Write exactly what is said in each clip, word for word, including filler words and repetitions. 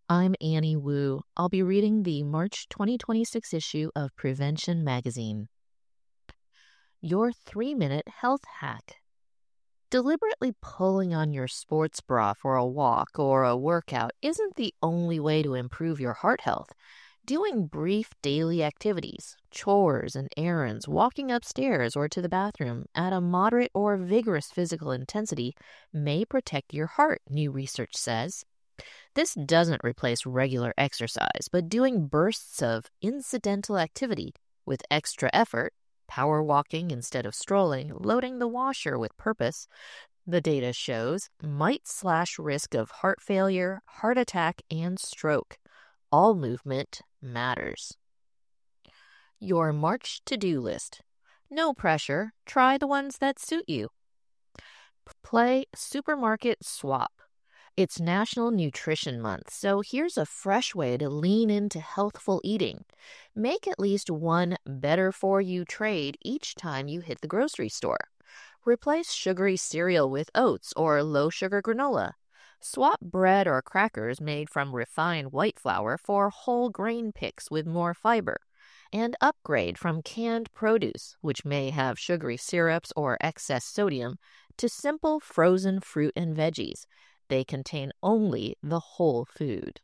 I'm Annie Wu. I'll be reading the March twenty twenty-six issue of Prevention Magazine. Your three-minute health hack. Deliberately pulling on your sports bra for a walk or a workout isn't the only way to improve your heart health. Doing brief daily activities, chores and errands, walking upstairs or to the bathroom at a moderate or vigorous physical intensity may protect your heart, new research says. This doesn't replace regular exercise, but doing bursts of incidental activity with extra effort, power walking instead of strolling, loading the washer with purpose, the data shows, might slash risk of heart failure, heart attack, and stroke. All movement matters. Your March to-do list. No pressure. Try the ones that suit you. Play Supermarket Swap. It's National Nutrition Month, so here's a fresh way to lean into healthful eating. Make at least one better-for-you trade each time you hit the grocery store. Replace sugary cereal with oats or low-sugar granola. Swap bread or crackers made from refined white flour for whole grain picks with more fiber. And upgrade from canned produce, which may have sugary syrups or excess sodium, to simple frozen fruit and veggies. They contain only the whole food.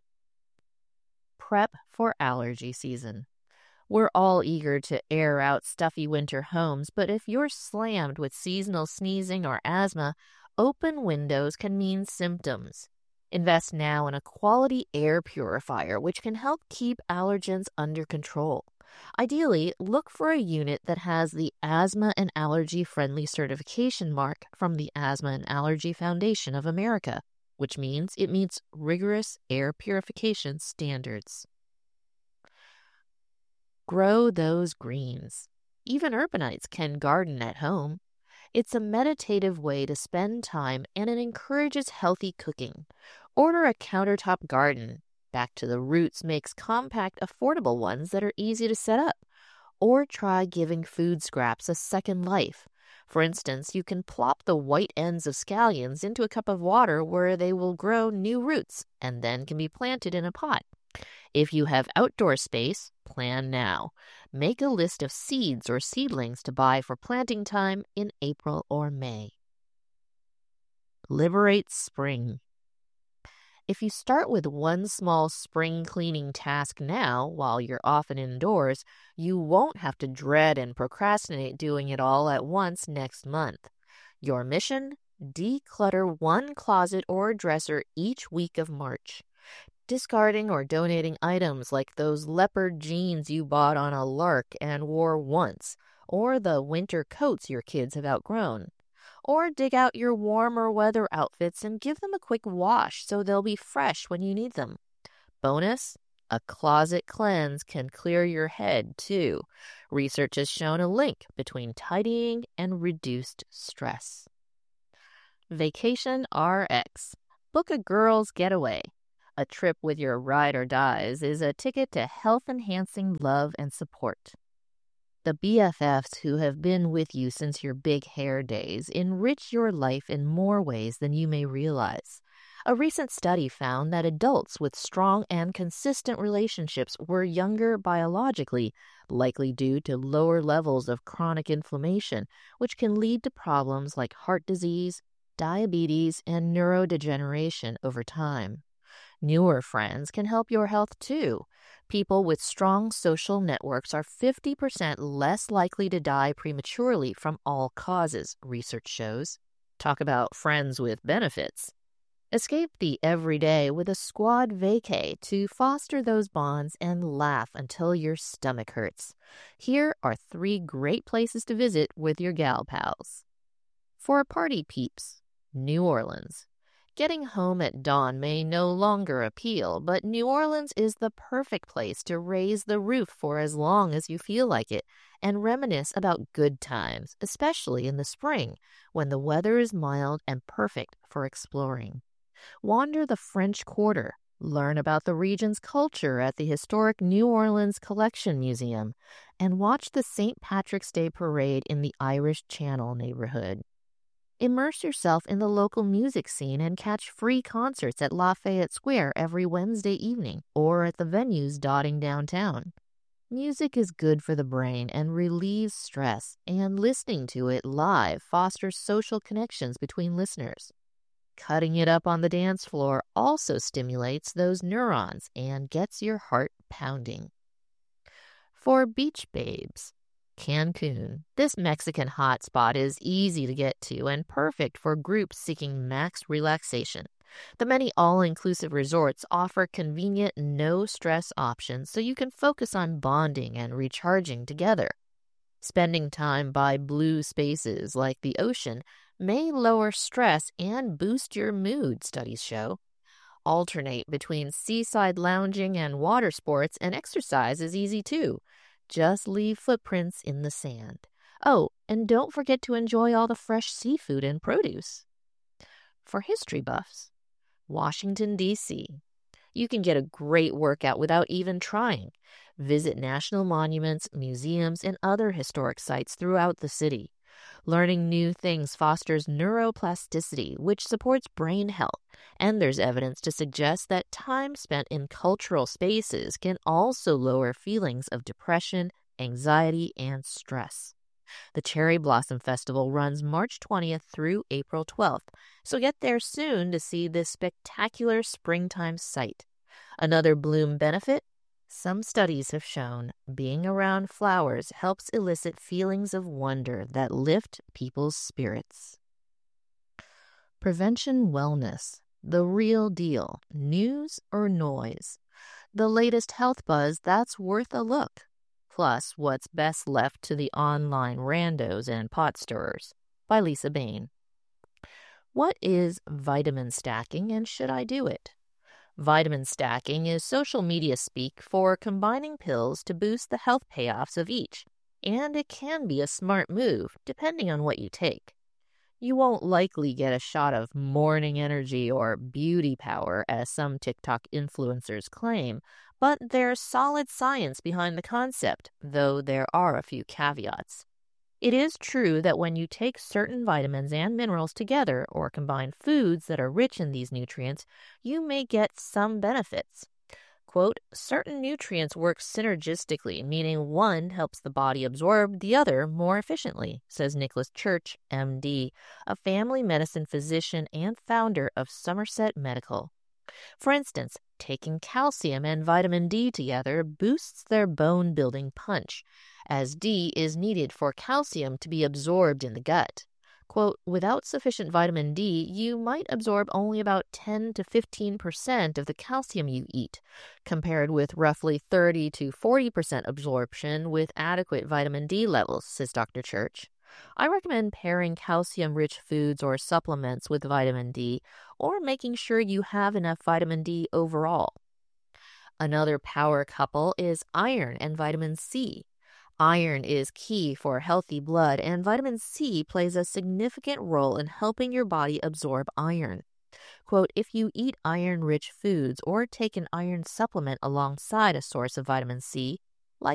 Prep for allergy season. We're all eager to air out stuffy winter homes, but if you're slammed with seasonal sneezing or asthma, open windows can mean symptoms. Invest now in a quality air purifier, which can help keep allergens under control. Ideally, look for a unit that has the Asthma and Allergy Friendly certification mark from the Asthma and Allergy Foundation of America, which means it meets rigorous air purification standards. Grow those greens. Even urbanites can garden at home. It's a meditative way to spend time and it encourages healthy cooking. Order a countertop garden. Back to the Roots makes compact, affordable ones that are easy to set up. Or try giving food scraps a second life. For instance, you can plop the white ends of scallions into a cup of water where they will grow new roots and then can be planted in a pot. If you have outdoor space, plan now. Make a list of seeds or seedlings to buy for planting time in April or May. Liberate spring. If you start with one small spring cleaning task now while you're often indoors, you won't have to dread and procrastinate doing it all at once next month. Your mission? Declutter one closet or dresser each week of March. Discarding or donating items like those leopard jeans you bought on a lark and wore once, or the winter coats your kids have outgrown. Or dig out your warmer weather outfits and give them a quick wash so they'll be fresh when you need them. Bonus, a closet cleanse can clear your head too. Research has shown a link between tidying and reduced stress. Vacation R X. Book a girl's getaway. A trip with your ride or dies is a ticket to health-enhancing love and support. The B F Fs who have been with you since your big hair days enrich your life in more ways than you may realize. A recent study found that adults with strong and consistent relationships were younger biologically, likely due to lower levels of chronic inflammation, which can lead to problems like heart disease, diabetes, and neurodegeneration over time. Newer friends can help your health too. People with strong social networks are fifty percent less likely to die prematurely from all causes, research shows. Talk about friends with benefits. Escape the everyday with a squad vacay to foster those bonds and laugh until your stomach hurts. Here are three great places to visit with your gal pals. For party peeps, New Orleans. Getting home at dawn may no longer appeal, but New Orleans is the perfect place to raise the roof for as long as you feel like it and reminisce about good times, especially in the spring when the weather is mild and perfect for exploring. Wander the French Quarter, learn about the region's culture at the historic New Orleans Collection Museum, and watch the Saint Patrick's Day Parade in the Irish Channel neighborhood. Immerse yourself in the local music scene and catch free concerts at Lafayette Square every Wednesday evening or at the venues dotting downtown. Music is good for the brain and relieves stress, and listening to it live fosters social connections between listeners. Cutting it up on the dance floor also stimulates those neurons and gets your heart pounding. For beach babes, Cancun. This Mexican hotspot is easy to get to and perfect for groups seeking max relaxation. The many all-inclusive resorts offer convenient, no-stress options so you can focus on bonding and recharging together. Spending time by blue spaces like the ocean may lower stress and boost your mood, studies show. Alternate between seaside lounging and water sports, and exercise is easy too. Just leave footprints in the sand. Oh, and don't forget to enjoy all the fresh seafood and produce. For history buffs, Washington, D C You can get a great workout without even trying. Visit national monuments, museums, and other historic sites throughout the city. Learning new things fosters neuroplasticity, which supports brain health, and there's evidence to suggest that time spent in cultural spaces can also lower feelings of depression, anxiety, and stress. The Cherry Blossom Festival runs March twentieth through April twelfth, so get there soon to see this spectacular springtime sight. Another bloom benefit? Some studies have shown being around flowers helps elicit feelings of wonder that lift people's spirits. Prevention wellness. The real deal. News or noise? The latest health buzz that's worth a look. Plus, what's best left to the online randos and pot stirrers. By Lisa Bain. What is vitamin stacking, and should I do it? Vitamin stacking is social media speak for combining pills to boost the health payoffs of each, and it can be a smart move depending on what you take. You won't likely get a shot of morning energy or beauty power, as some TikTok influencers claim, but there's solid science behind the concept, though there are a few caveats. It is true that when you take certain vitamins and minerals together or combine foods that are rich in these nutrients, you may get some benefits. Quote, certain nutrients work synergistically, meaning one helps the body absorb the other more efficiently, says Nicholas Church, M D, a family medicine physician and founder of Somerset Medical. For instance, taking calcium and vitamin D together boosts their bone-building punch, as D is needed for calcium to be absorbed in the gut. Quote, without sufficient vitamin D, you might absorb only about ten to fifteen percent of the calcium you eat, compared with roughly thirty to forty percent absorption with adequate vitamin D levels, says Doctor Church. I recommend pairing calcium-rich foods or supplements with vitamin D, or making sure you have enough vitamin D overall. Another power couple is iron and vitamin C. Iron is key for healthy blood, and vitamin C plays a significant role in helping your body absorb iron. Quote, if you eat iron-rich foods or take an iron supplement alongside a source of vitamin C,